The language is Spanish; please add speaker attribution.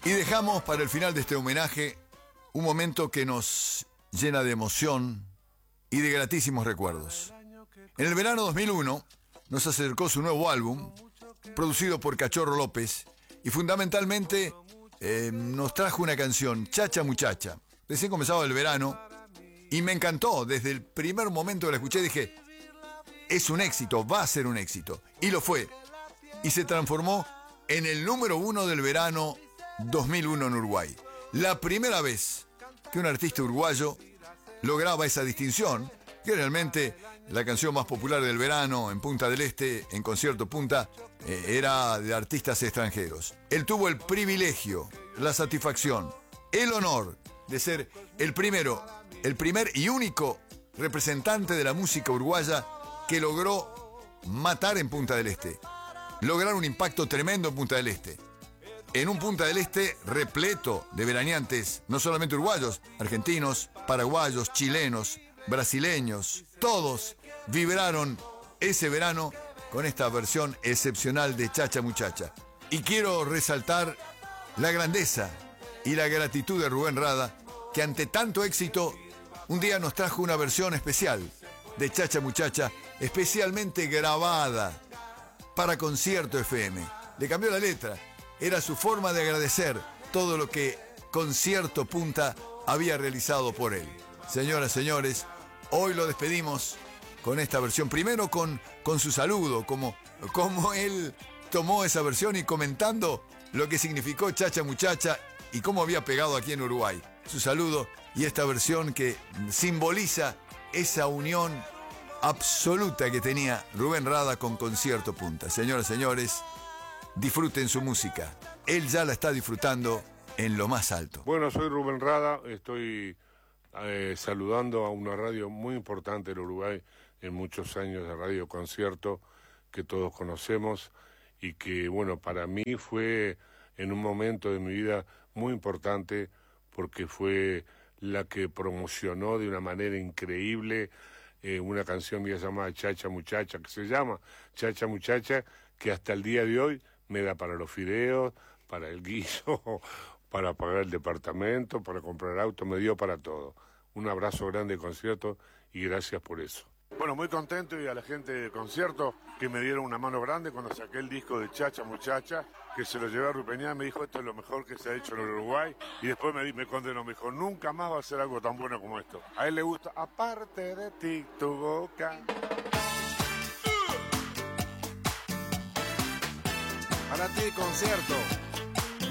Speaker 1: Y dejamos para el final de este homenaje un momento que nos llena de emoción y de gratísimos recuerdos. En el verano 2001 nos acercó su nuevo álbum, producido por Cachorro López, y fundamentalmente nos trajo una canción, Chacha Muchacha. Recién comenzaba el verano y me encantó. Desde el primer momento que la escuché dije, es un éxito, va a ser un éxito. Y lo fue. Y se transformó en el número 1 del verano 2001 en Uruguay. La primera vez que un artista uruguayo lograba esa distinción, que realmente la canción más popular del verano en Punta del Este, en Concierto Punta, era de artistas extranjeros. Él tuvo el privilegio, la satisfacción, el honor de ser el primer y único representante de la música uruguaya que logró matar en Punta del Este, lograr un impacto tremendo en Punta del Este. En un Punta del Este repleto de veraneantes, no solamente uruguayos, argentinos, paraguayos, chilenos, brasileños, todos vibraron ese verano con esta versión excepcional de Chacha Muchacha. Y quiero resaltar la grandeza y la gratitud de Rubén Rada, que ante tanto éxito, un día nos trajo una versión especial de Chacha Muchacha, especialmente grabada para Concierto FM. Le cambió la letra. Era su forma de agradecer todo lo que Concierto Punta había realizado por él. Señoras, señores, hoy lo despedimos con esta versión. Primero con su saludo, como él tomó esa versión y comentando lo que significó Chacha Muchacha y cómo había pegado aquí en Uruguay. Su saludo y esta versión que simboliza esa unión absoluta que tenía Rubén Rada con Concierto Punta. Señoras, señores, disfruten su música. Él ya la está disfrutando en lo más alto.
Speaker 2: Bueno, soy Rubén Rada, estoy saludando a una radio muy importante en Uruguay, en muchos años de Radio Concierto, que todos conocemos, y que, bueno, para mí fue en un momento de mi vida muy importante, porque fue la que promocionó de una manera increíble una canción mía llamada Chacha Muchacha, que se llama Chacha Muchacha, que hasta el día de hoy me da para los fideos, para el guiso, para pagar el departamento, para comprar auto, me dio para todo. Un abrazo grande de Concierto y gracias por eso. Bueno, muy contento, y a la gente de Concierto que me dieron una mano grande cuando saqué el disco de Chacha Muchacha, que se lo llevé a Rupeñá, me dijo, esto es lo mejor que se ha hecho en el Uruguay, y después me condenó, me dijo, nunca más va a ser algo tan bueno como esto. A él le gusta, aparte de ti, tu boca.
Speaker 3: Para ti, Concierto.